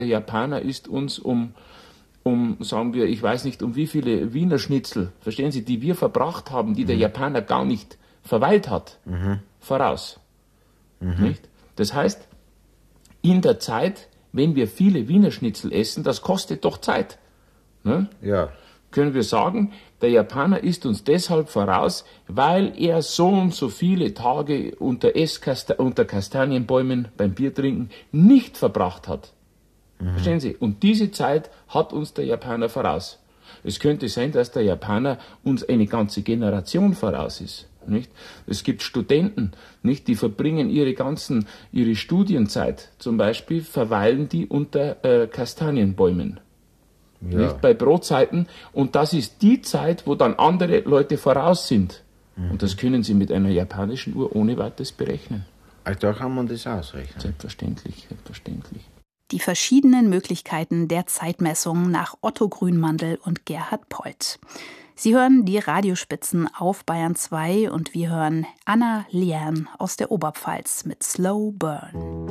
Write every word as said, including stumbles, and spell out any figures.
Der Japaner ist uns um, um, sagen wir, ich weiß nicht, um wie viele Wiener Schnitzel, verstehen Sie, die wir verbracht haben, die mhm. der Japaner gar nicht verweilt hat, mhm. voraus. Mhm. Nicht? Das heißt, in der Zeit, wenn wir viele Wiener Schnitzel essen, das kostet doch Zeit. Ne? Ja. Können wir sagen, der Japaner ist uns deshalb voraus, weil er so und so viele Tage unter, Esskasta- unter Kastanienbäumen beim Biertrinken nicht verbracht hat. Mhm. Verstehen Sie? Und diese Zeit hat uns der Japaner voraus. Es könnte sein, dass der Japaner uns eine ganze Generation voraus ist. Nicht? Es gibt Studenten, nicht, die verbringen ihre ganzen, ihre Studienzeit, zum Beispiel verweilen die unter äh, Kastanienbäumen. Ja. Nicht, bei Brotzeiten. Und das ist die Zeit, wo dann andere Leute voraus sind. Mhm. Und das können Sie mit einer japanischen Uhr ohne weiteres berechnen. Also da kann man das ausrechnen. Selbstverständlich, selbstverständlich. Die verschiedenen Möglichkeiten der Zeitmessung nach Otto Grünmandl und Gerhard Polt. Sie hören die Radiospitzen auf Bayern zwei und wir hören Anna Liern aus der Oberpfalz mit Slow Burn.